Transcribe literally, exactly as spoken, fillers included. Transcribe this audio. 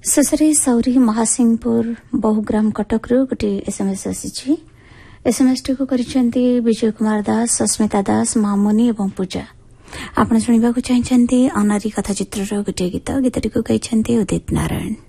ଶେଷରେ ସୌରୀ ମହାସିଂହପୁର ବହୁଗ୍ରାମ କଟକରୁ ଗୋଟିଏ ଏସଏମଏସ୍ ଆସିଛି। ଏସଏମଏସ୍ଟିକୁ କରିଛନ୍ତି ବିଜୟ କୁମାର ଦାସ, ସସ୍ମିତା ଦାସ, ମାମୁନି ଏବଂ ପୂଜା। ଆପଣ ଶୁଣିବାକୁ ଚାହିଁଛନ୍ତି ଅନାରୀ କଥା ଚିତ୍ରର ଗୋଟିଏ ଗୀତ। ଗୀତଟିକୁ ଗାଇଛନ୍ତି ଉଦିତ ନାରାୟଣ।